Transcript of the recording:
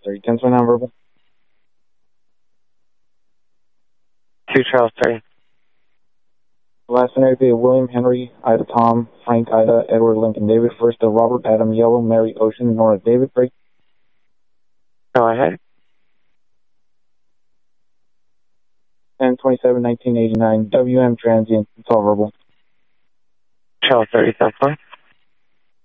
3. 10 nonverbal. 2 Charles 3. Last name would be William Henry, Ida Tom, Frank Ida, Edward Lincoln David, first Robert Adam Yellow, Mary Ocean, Nora David Break. Go ahead. 10/27/1989, WM transient, it's all verbal. Charles 30, South 4.